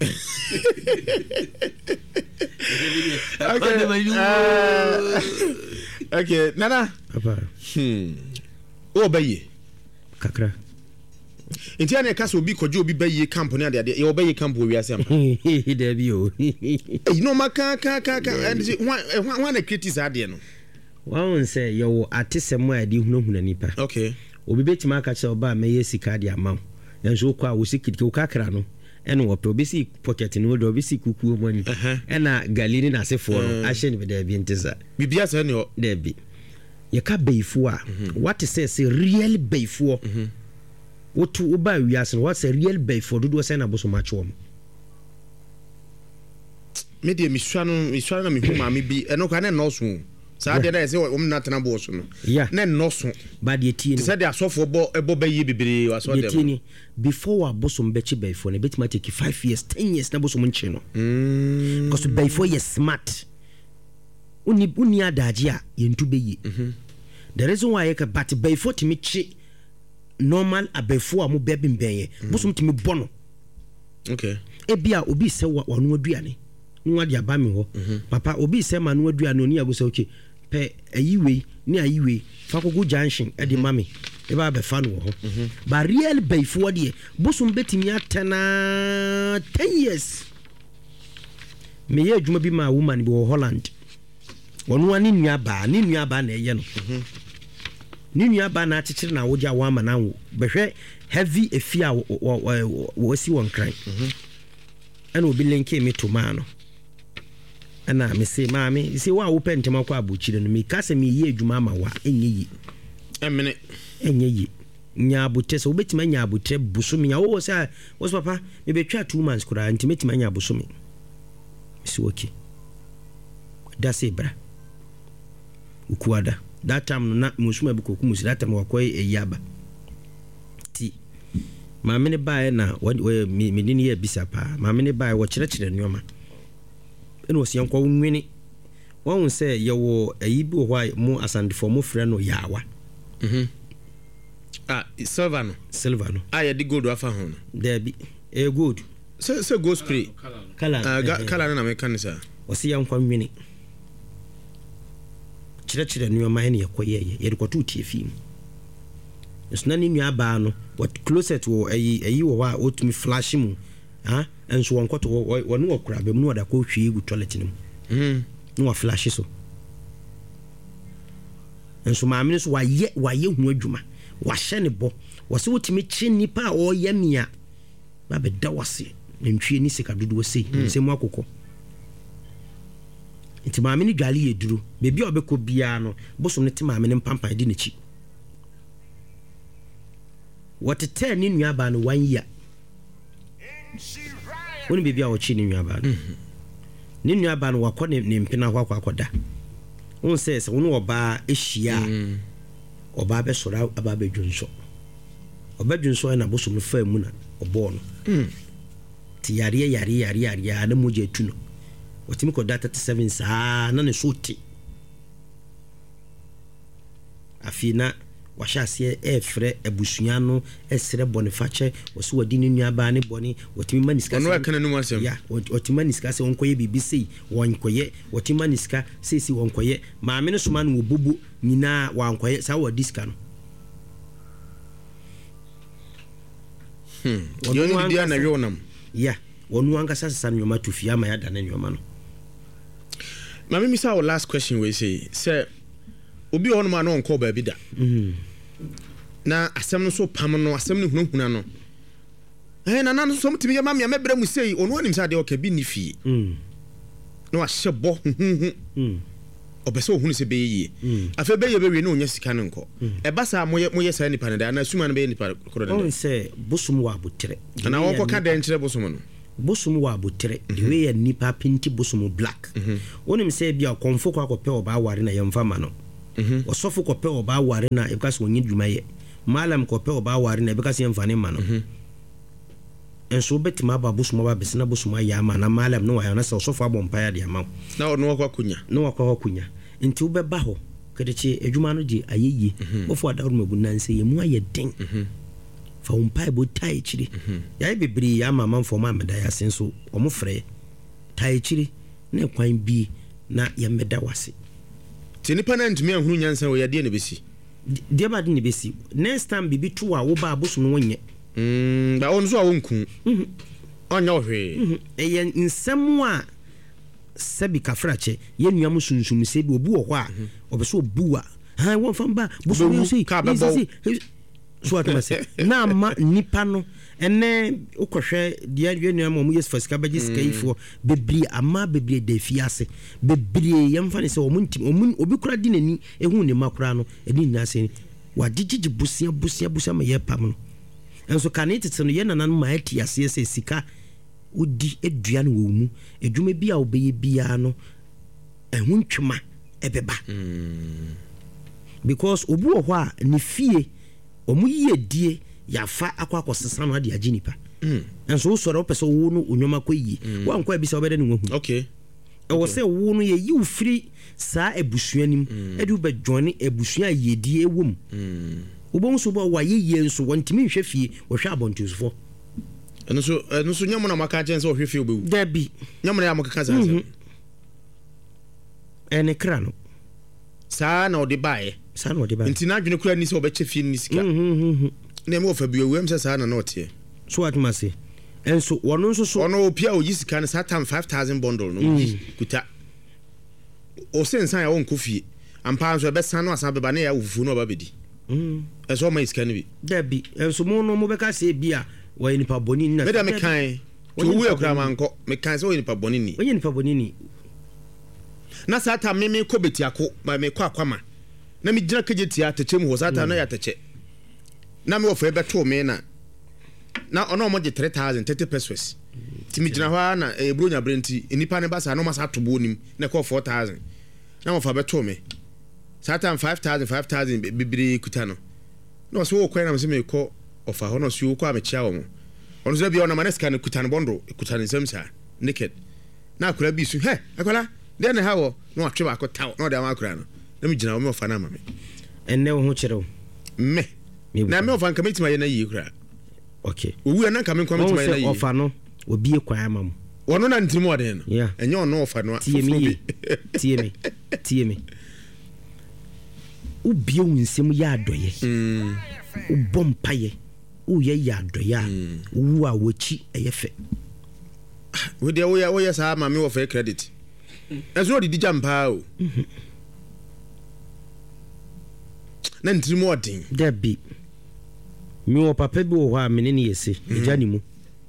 Okay, Nana. Papa. Oh, baye. Kakra. Inti ane kasa obi kojo obi baye camp ne ade ye obaye camp we ase am. There be o. You know ma ka and one the critics ade no. One say you atesem a di hunahuna nipa. Okay. Obi betima aka che oba meye sika de amam. Enso kwa wo sikiti wo kakra no ene wo pe obisi pocket no do obisi kuku mani ena galini na sefo no ahye ne da bi ntisa bibia sa ne o da bi ye ka beifo a what say real beifo wotu uba wiase what say real beifo dodo say na boso macho me de miswa na me hu ma me bi eno kwa na no so sa de na say o na tena bo so no na no so ba de tie ni say de asofo ebo bayi bibire waso de tie before wa boso mbechi beifo na betima take 5 years 10 years na boso munche no because beifo is smart uni adaje a yentu beyi the reason why ka but beifo timi chi normal abefo a mo bebim benye boso timi bono okay ebia obi se wanu aduane nwa dia ba mi ho papa obi se ma no aduane oni ago se okay pe ayiwe ni ayiwe fakogo junction e di mami e ba be fa no ho ba real beifo de bosum betimi atana 10 years me ye adwuma bi ma woman bi wo Holland wonu ani nua ba na eye no ni nua ba na akekere na woja wa ma na wo behwe heavy efia wo si won kran ana obi lenke me to ma no ana me say maami say wa wo pentema kwa abuchire no me kase me ye adwuma ma wa enye yi nya abute so betima nya abute busumi nya wo say wo papa me betwa 2 months kura ntimetima nya busumi si okay that's it bra ukuada that time na musuma bi koku musi that time wakoy eyaba ti maami ne bae na me ni ye bisa pa maami ne bae wo kire nyoma eno si yankwa nwini won say yewo ayi bi ho mu asandefo mu frɛ no yawa silver no ya di gold afa ho there be e gold so gold spray kala na me kan sa o si yankwa nwini kire nyoma ene yakoye ye rikotu tie fim esna ni nua ba no what closet wo ayi wo wa otumi flash mu enso won kwato wonu okura be mu no da ko hwie egu toilet ni mu no wa flash so enso maamini so wa ye hu adwuma wa hye ne bo wose wotimi chi nipa o ye mia ba be da wase ntwie ni sika dodo sei nsemu akokɔ nti maamini dwale ye duru bebi obekɔ bia no bosom ne ti maamini mpampan di nechi wotete ni nua ba no 1 year woni bibia wo chi ni nua ba no ni nua ba no wakɔ ne mpena hɔ akɔda won se woni oba ehia oba be sora aba be dwunso na bosom no fa mu na obɔ no ti yare na moje tu no wotimi kɔ data 37 saa na ne so ti afina wahase efre abusua no esre boniface woso wadi ne nua ba ne boni wotimi maniska ono akana no asem ya wotimi maniska se wonkoye BBC wonkoye wotimi maniska sesi wonkoye maame no soma no wobubu nyina wankoye sa wadi ska no wonu dia na yonam ya wonu anga sasa nyoma tufia ma ya dane nyoma no maame mi sa last question we say obi hono ma no onko ba bi da na asem no so pam no asem no hunahuna no na na so mtimi ya mamia mebra mu sei onu anim sa de okabi ni fie no ahye bo opese ohunu se beye afa beye be we no nya sika no nko e ba sa moye sa nipa ne da na suma no be nipa koro de on se bosum wa botere ana won ko ka de nkyere bosum no bosum wa botere the way ya nipa pinti bosum black onim se bia konfo kwa kope oba ware na yemfa ma no osofo kope oba ware na e because wonyi dwumaye malam kope oba ware na e because yemfa ne ma no enso betima ba bosum ba besina bosum ya ma na malam no wa na se osofo abompa ya de ama na ono kwa kunya nti wo beba ho kedeche adwuma no di ayeye ofo adawo mabu nanse yemu aye den fa umpai bo tai chiri ya bebri ya mama mfo ma meda ya senso omo frɛ tai chiri na kwan bi na ya meda wase ti nipa na ntumi ahunu nyansa wo ya de ne besi de ba de ne besi next time bibi to a wo ba boso no wonye ba on so a wonku onya ohwe eye nsɛm a sabi kafrache ye nuam sunsum se bi obu wo a obeso obu a ha won famba boso yo sei so atmase na ma nipa no ene ukohwe dia nuam mo yes fasika baji skaifo bebri ama bebri de fiase bebri yemfa ne se omuntim obi kura di nani ehu ne makura no eni na se wagigigi busia ma ye pam no enso kanete no ye nanan ma ati ase se sika udi edua no wo mu edwuma bia obeye bia no ehun twema ebeba because obu ho a ne fie omu yie die yafa akosesa no ade aginipa enso soro pese wo no onwoma koyi wa nkwa bi se obede ne wahu okay e wo se wo no ye yi ufiri saa ebusuanim edu be join ebusua yedie ewom ubon so bo wa yeye nso wontimi hwe fie wo hwe abontusufo eno so nyamo na maka chen so hwe fie obewu dabi nyamo na ya maka kaza ene kra no saa na odi bae nti na adwene kura ni se obeche fie ni sika na me ofa biwe em se saa na note so atmase enso wono nso so ono opia oyi sika na saa tam 5000 bundle no kuta o sensan ya won kofie ampa nso be san no asan beba na ya wufu no babedi eso ma iska ni bi dabi enso mo beka se bia wa nipa boni na me da me kan to wu ekura manko me kan se wo nipa boni ni onye nipa boni ni na sata me ko betiako ma me kwa kwama na me gina kejetia techem ho sata na ya teche na me ofa beto me na ono mo je 3030 pesos ti me gina ho na ebronya brenti nipa ne basa no masa to bonim na ko 4000 na mo fa beto me sata 5000 bibiri kuta no no so wo kwa na me se me ko ofa ho no so ko amechia wo mo ono so bia ona maneska ne kuta ne bondo kuta ne semsa naked na akura bi su he akwala de ne hawo no atwe ba ko taw no de amakura no na me gina wo me ofa na ma me enne wo ho kyerɛw me na me ofa nka metima ye na yi kura okay owu na nka me kwa metima ye na yi ofa no obi e kwa amam wono na ntimu ode no yeah enye ono ofa no tie me ubie wunsem ya adoye ubompaye uye ya adoya wu a wochi eyefe we de wo ya sa ma me wo fa credit enso di dijampa o na ntimu ode dabi mi wo papa bi wo ha menene yese ejani mu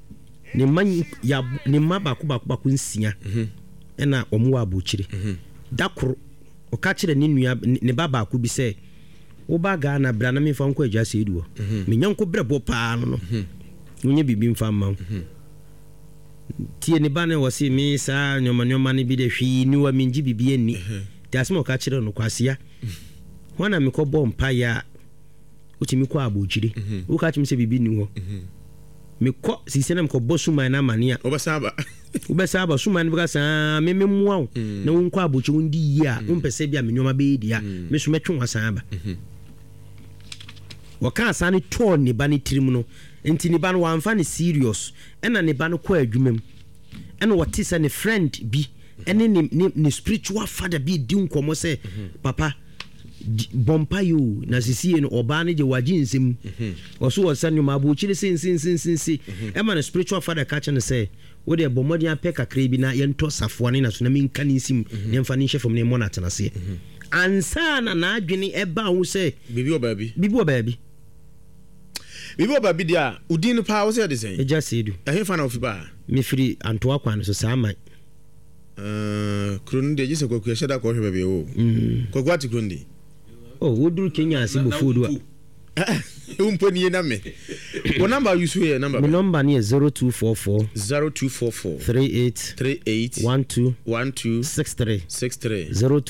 ne ma baako nsia ena omo wa abuchire dakoro o ka kire ne nua ne baba ko bi se wo ba ga na bra na me fa nko agya se eduo me nyanko brebo pa no nunye bibi mfa ma tie ne ba ne wo se me sa nyoma ne bi de hwi ni wa minji bibi ani dasem o ka kire no kwasia wana me ko bompa ya utimi ko abuchire wo ka chim se bibi ni ho me ko sisena mko bosuma na mania obasaba suma ni bukasa me muaw na wonko abuchi wondi yi a wompese bia me nyoma be dia me so metwe wasaba waka asane to ne ba ne tirim no enti ne ba no wamfa ne serious ena ne ba no ko adwumam ena wote se ne friend bi ene ne spiritual father bi di nkomo se papa bompa you na sisi no oba ne je wajinsem oso wosanyo mabuchire sin ema na spiritual father catch ne say wo de bomodi apɛ kakra bi na yento safoane na so na minka ne sim ne mfa ne hyefom ne monata na se ansa na adwene eba ho say bibi obabi dia udin pa wo say de sen eja sedu ehe fa na ofi ba me firi antoa kwan so saa man Krun de jise kwa sheda kwa bebe o. Kwa kwati Krundi. Oh, woduru Kenya asibu food. Umponi na me. What number you say number? My number ni 0244 38 12 63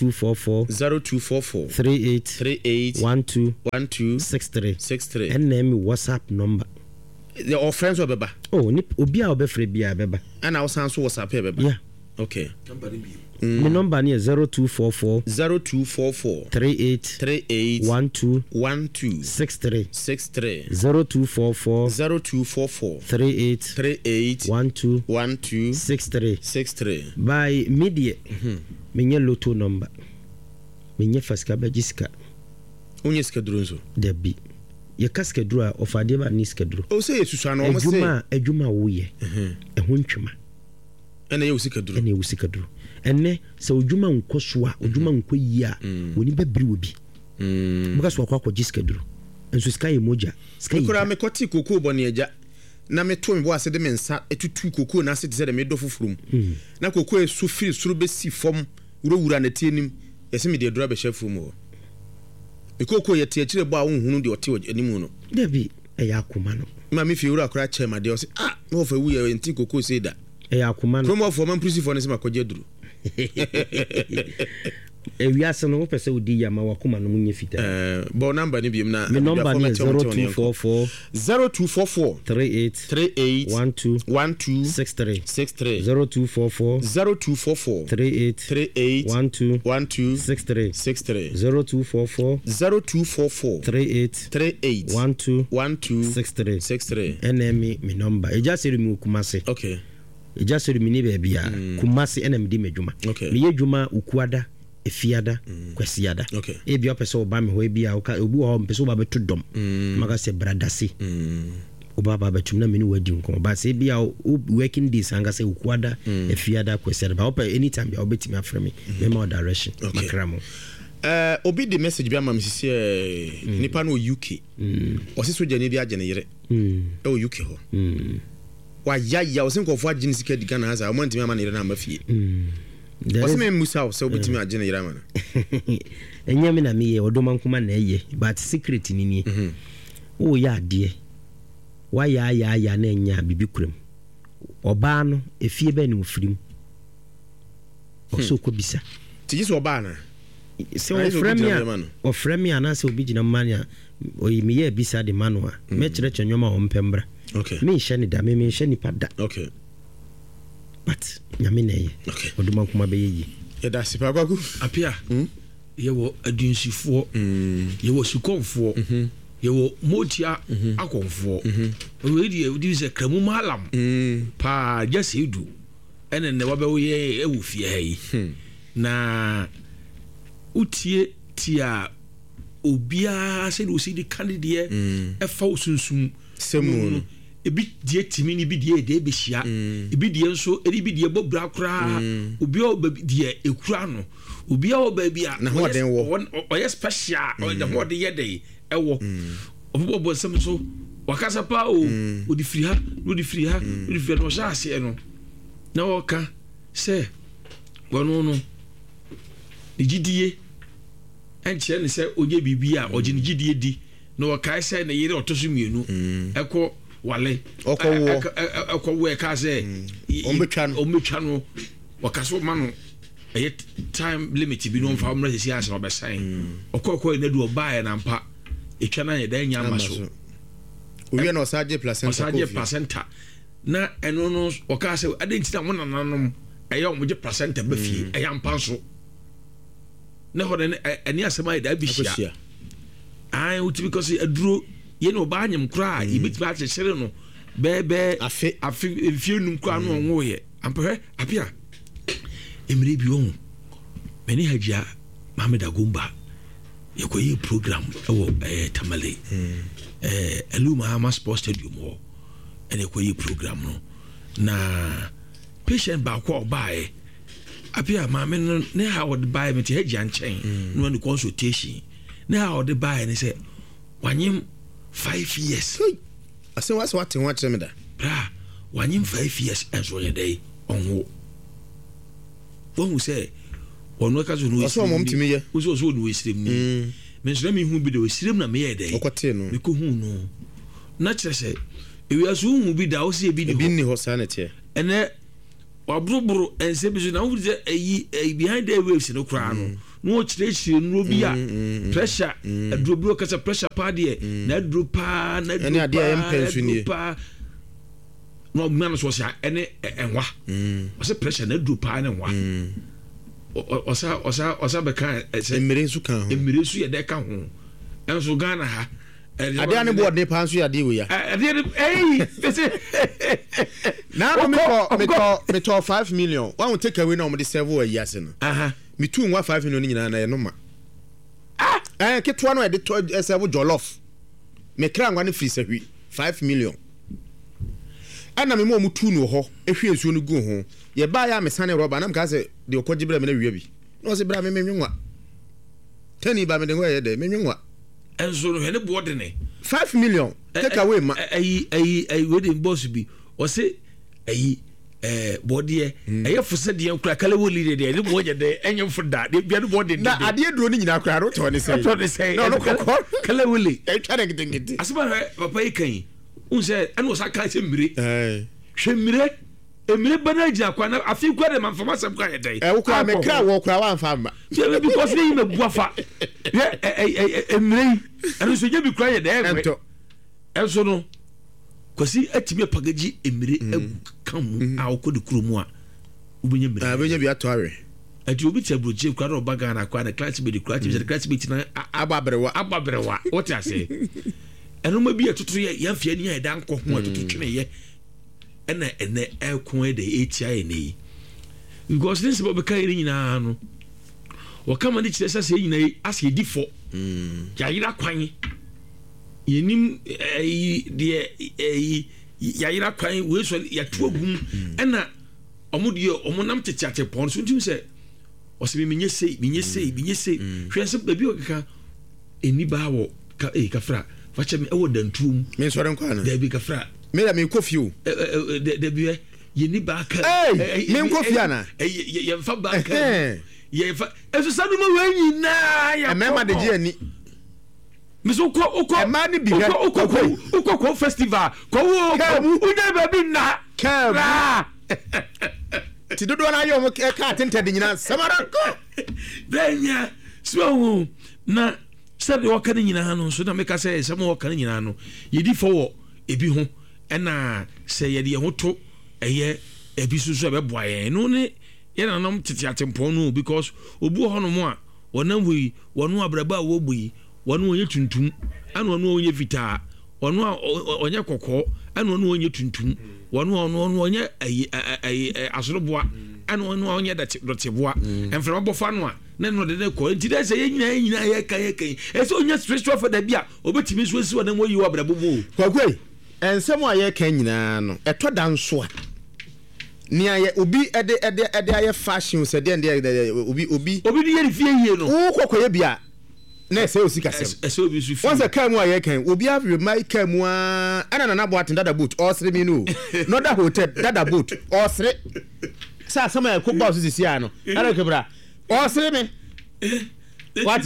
0244 38 63 NM WhatsApp number. Your friends were beba. Oh, nip obi a obefre bia beba. And I was answer WhatsApp beba. Yeah. Okay. My number ni 0244 38 12 63 0244 38 12 63 by media. Menye lotto number. Menye faska bajiska. Unye skedru nso. Debi. Ye kaskedru a ofade ba ni skedru. O say yesusu na o mo say. Adwuma wo ye. Ehun twema. Ene ye usikadru. Ene usikadru. Ene se odwuma nkɔ so a odwuma nkɔ yi a woni bɛbiri obi muka so akɔ giskedru enso sky emoja sky kura me kɔti kokoo bɔ ne agya na me to me bo ase de me nsa etutu kokoo na ase de me do foforum na kokoo esu firi suru besi fam wura na tienim yesi me de dura be hye furum ho me kokoo ye tie kire bo a wonhunu de ɔte animu no David ɛyɛ akoma no ma me fi wura akora chema de ɔse no fa wu ye nti kokoo sei da ɛyɛ akoma no promo for man prisi for ne se makɔgye duru ewiase no pese odi ya ma wakoma no munye fita bo number ni biem na me number ni 0244 38 12 63 0244 38 12 63 0244 38 12 63 enemy me number e just me kumase okay e just me ni baby a kumase enemy di medwuma me ye dwuma ukuada efiada kwasiada e bia pese oba me ho e bia obu ho pese oba beto dom maka se bradasi oba ba betum na me ni wadi nko ba se bia working days anga se ukuada efiada kwasiada ba opa anytime bia obetimi afre me me direction makramo obi the message bia ma me sisi nipa no UK o se soja ni bia agene yere o UK ho wa ya o se nkofo agene sika diga na asa o mantimi ama na yere na mafie what's me musa so betimi agene yira mana enyame na me ye odoma nkuma na eye but secret ni ni o ya ade wa ya na enya bibi kurem oba no efie ba ni ofirim o so ko bisa tiji so oba na se o frame ana se obi gina mania o yimi ye bisa de manua me kire kyenwoma o mpembra okay me hye ni da me hye ni pada okay but nyame na ye oduma kuma be yi ye da sipa kwaku apia ye wo adunsifo ye wo sikonfo ye wo motia akonfo we di se kramu malam pa just edu ene ne wabe wo ye ewu fie hai na utie tia obia se do si di candidate e fa osunsum semu ebi die timi ni bi die de be hia ebi die nso eri bi die bobra kra obi o die ekura no obi o ba bia na ho den wo o yes special o de ho de ye de ewo obo sem so wakasa pa o odi firi ha odi firi no sha ase no na o ka se wono no igidie enche ne se oje bibia oje ne gidie di no o ka se ne yire otoso mienu eko wale okwo ka say ombetwa no wakaso ma no time limit bi no mfa mra sisi ase obesan okwo na du obae na mpa etwa na ye da nya maso owie na osaje placenta na eno no waka say adenti na wona nanom eye omje placenta ba fie eye ampa so na ho ne eni asema da bihia ai uti because aduro ye no ba anyem kra ibiti ba kyekere no bebe afi fienum kra no onwo ye ampere apia emre bi won meni hajia Mohammed Agumba yekoyi program ewo Tamale Eluma Hama Sports Stadium ho ene koyi program no na patient ba kwa obae apia ma me no ne ha wod bae me te hajia nchen no ne consultation ne ha wod bae ne se wanyem 5 years. I say what's what you want to me da. Bra, wanyim 5 years enso ye dey onwo. who say or no casual no to me was also no stream mention me who be the stream na me day because who no natural say we are soon will be the house be the hosanity and wabro and say na wo say behind the waves no kra no chire no bia pressure aduro kasa pressure pa de na aduro pa na aduro pa no man so say ene enwa o say pressure na aduro pa na enwa osa be kan emire su kan ho emire su ye de ka ho enso Ghana ha ade ane board ne pa nso ya de we ya ade now me to 5 million one will take away now me the serve a years no me two nwa 5 million nyina na ye no ma ketwa no e de serve jollof me kra ngwa ne free sahwi 5 million ana me mo tu no ho ehwe nsuo no gu ho ye ba ya me sane roba na mka se de okoji bra me na wiya bi no se bra me menwa tani ba me de ho ye de menwa enso no he ne board ne 5 million take away ma wedding boss bi o se body fose de kura kala woli de ne boje de enye foda de bia no body na ade duro ni nyina kura ro to ne say no kala woli twa de ngiti asaba papa yi kan un se eno sa kan se mire hwe mire emire bana ji akwa na afi kwa de man fama sam kwa yedai wo kwa me kra wo kwa wan fa ma because ni me buafa emire eno so je bi kwa yedai enso no kwasi atimi pagaji emire kan mu a okodi kuromu a ubenya mire abenya bi atore ati obi ti abroje kwa ro baga na kwa na class be the class be na ababrewa what I say eno ma bi atoto ye mfia ni ya dan ko ho atoto twene ye ena ekon de etia ene because this be kai nyina no wo kama ni chiresa se nyina ase di fo ya yira kwan yenim de ya yira kwan we so ya to agum ena omo nam tetiate pon so ntim se o se menye sei hwe se ba bi o kaka eni ba wo ka fra fa che me e wo dantum me so ren kwa na da bi ka fra me da me kofi o da bi yeni ba ka me kofi ana ye fa ba ka ye fa eso sanu ma wanyi na ya me ma de je ani miso uko ma ni bi uko festival ko wo unya ba bi na ka ti dodo na yo mo ka tente de nyina samaranko benya so na sabe wo kan nyina no so na me ka say se mo wo kan nyina no yedi fo wo ebi ho na se yedi ho to eye ebi susu be boa ye no ne ye na nam tete atempo no because obu ho no mo a wonam wi wonu abraba wo bui wonu onye tuntum anu onu onye vita wonu onye kokko anu onu onye tuntum wonu onye asoroboa anu onu onye doteboa enfra bofa no a na no de ko nti de se ye nyina ye kan e se onye spiritual for da bia obetimi so si wona mo yi wa brabo mo kwakwe ensem a ye kan nyina no eto da nso a ni aye obi ede aye fashion se de obi ni ye fie yie no wo kokoye bia na se osika sem ese obi su fie once kan mu aye kan obi have my kan mu ana na boat dada boat or sre mi no no da hotel dada boat or sre sa sama e ko ba so sisi ano ana kebra or sre me what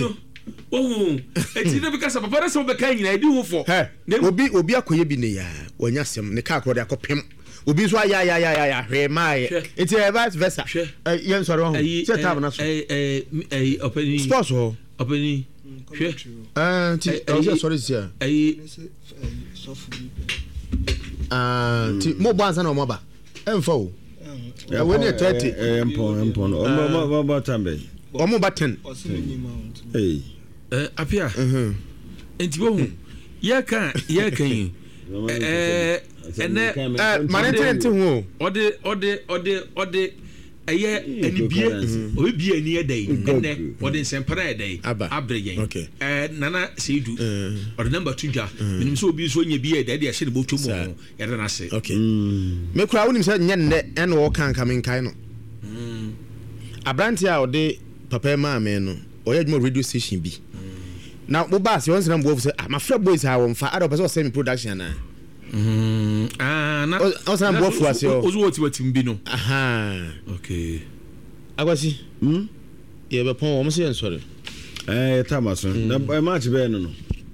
eti na bika sa papa na so be kan nyina edi wo fo obi akoye bi ne ya wanya sem ne ka akro de akopem obi so ya hwe mai eti vice versa yen so ro ho se tab na so openi sports ho openi hwe ti o sorry sia ti mo banza na mo ba emfa o we ne 30 empon o mo tambe o mo ba 10 apia enti wo ye kan manente ho ode eye enibie obie ani edai ene ode nsempara edai abreyen nana seidu ode number 2 ja minim so obi so nya bie edai de ahye ne botu mu ye de na se me kura wonim se nya nne ene wo kan kamen kai no abranti a ode papa ma me no oye djuma radio station bi na mo ba se won se na mbo se ma fra boys ha won fa ado person send production na na o se na mbo fu ase o ozo woti mbi no aha okay Akwasi. Yeah, but Pon almost here, sorry. Thomas, match bear no.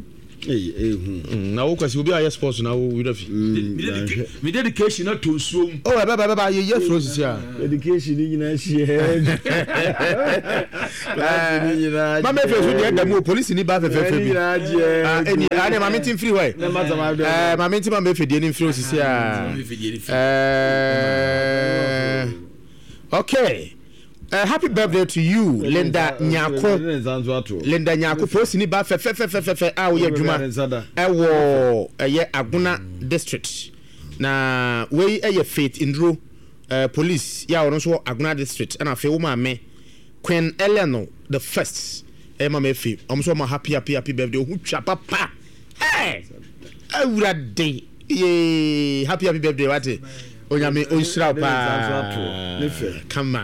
Now, Akwasi will be a sports now with a me dedication not to swim. Oh, Baba, you frozen here. Education in share. Mamma face with the more police in the bath. Any I'm meeting freeway. My meeting my method in frozen here. Okay. Happy birthday to you, Linda Nyako. Linda Nyako, post in the bath. Ah, we are Juma. Aguna district. Na we a faith in Drew police. Ya also Aguna district. And I feel me Queen Eleanor the first. Emma Mefi. I'm so happy birthday. Who chapa pa? Hey, day. Yay! Happy birthday, what? Onyame onsira pa kama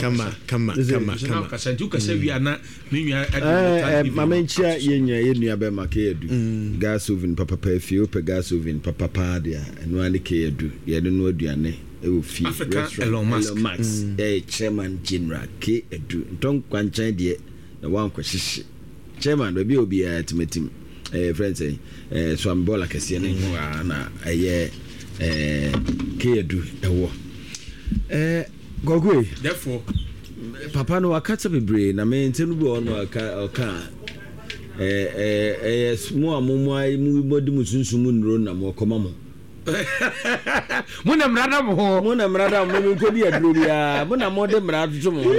kasantu kasa wi ana menua mamenchia yenua be makedu gas oven papa fio pe gas oven papa dia eno ane kedu ye no aduane e wo fi Elon Musk chairman general ke edu nton kwanchan de na wan kwahihye chairman be bi obi atimatim friends so am bola kase ne na aye kedu ewo gogwe therefore papa no akata bebre na me ntenu bi ono aka smo amomai mu bodi musunsumu nro na mo koma mo muna mrada mo nkodi aduro bia muna mo de mrada tutu mo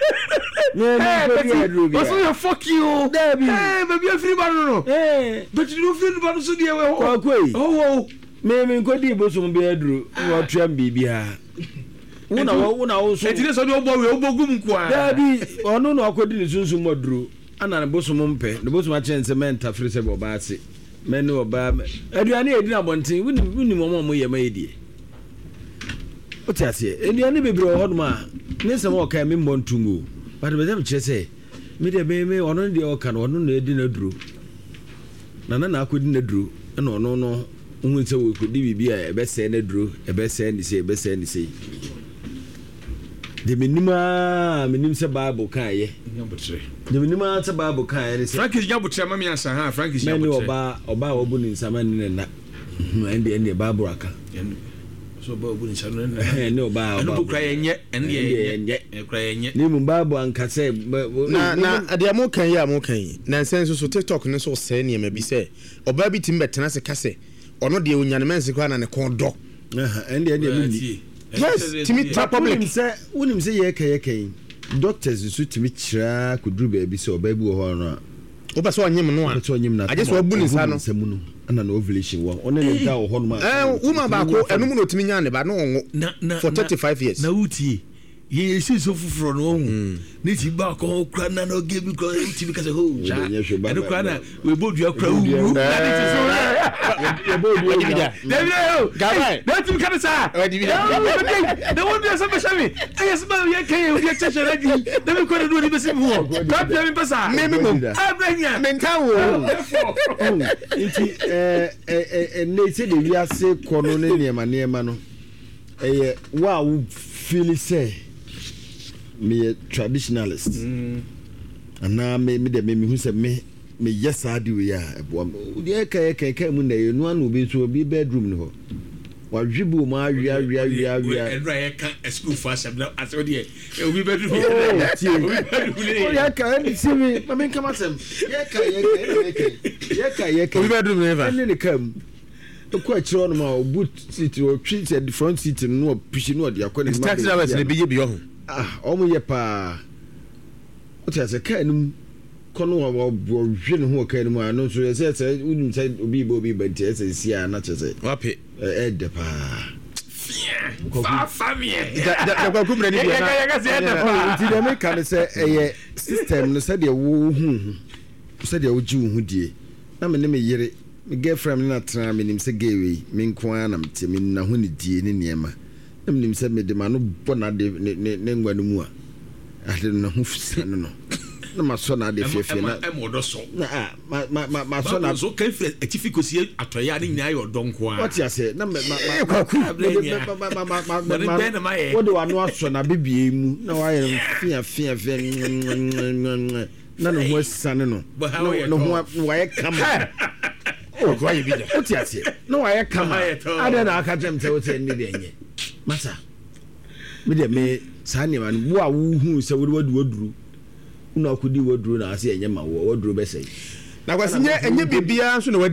What's your fuck you? Baby, a free man, no. But you don't feel about so dear. Oh, me nkodi bosom be aduro wo tram bibia una also it is on your boy obogum kwa daddy ono no akodi ni sunsun moduro ana ne bosom mpe ne bosom a chense menta free se boba ase meni oba aduane edi na bonten wuni mo ye ma edie otiase aduane bebre ho ma ne se mo ka me montungo but be dem chese me de me ono de o ka no ono na edi na duro na akodi na duro na ono no unse wo kodi bibia ebese na duro ebese ni se de menim se bible kan ye de menim se bible kan ye se Frank is yabutre mami asa ha Frank is yabutre me oba obu ni nsama ni na ende bible aka so oba obu ni nsama ni ne oba no kra yenye ende kra yenye ni mu bible anka se na ade am kan ye am kan na sense so TikTok ne so se ne ma bi se oba bi tim betena se kase ono de onyane mense kwa na ne kon do ende mi yes timi public unim se ye kan doctors su timi kira kuduru ba bi se oba bi wo ho no oba so onyem no a aje so abu ni sa no ana no ovulation wo one ne da wo ho no ma woman ba ko enum no timi nya ne ba no onwo for 35 years na utie ye si so fufuro no hu ni ti ba ko kra na no ge bi ko ti bi ka se ho ja e no kra na we bodua kra wu na ni ti so ye bodua David gabai na ti ka sa the one be some shame yes ba ye kan ye cheche ready na me ko do ni be si ho ka pia mi pesa me mo abranya men kan wo nti ne se de wiase ko no ne niema no wa wo feel say me traditionalist ana me de me hu se me yes adi we ya ebo de ka mu na ye no anu bi so bi bedroom no wa dwibu ma awia enra ye kan school fashion na aso de obi bedroom o ya ka ni se me me kama sem ye ka obi bedroom never ni kam ko achiro no ma boot seat o twi the front seat no push no de akọ ni ma taxi driver ne bi ye bi ho omo ye pa o ti ase ka nim kono wo hwe ne ho ka nim ano so ye se unim se obi ba ti ese sia na chese wape de pa famie da ko kumre ni bia na ti de me kan se ye system no se de wo hu se de wo ji hu die na me ne me yire me girlfriend na tra me nim se gewe me nko ana mte me na ho ne die ne niema na me nim se me de ma no bona de ne ngwa no mu a ade na ho fisa no na maso na de fefie na odo so na ma so na so kan fi atifi kosie atoya ni nyina yo donko a what you say na what do I know so na bibie mu na wa ye fia na no ho sane no no ho wa ye kama oh go ye bi da what you say no wa ye kama ada na aka jem te wote ni de nye masa me de me sane ma no wo a wo hu se wo waduru una akudi waduru na ase enye ma wo waduru be sei na kwasi enye bibia so na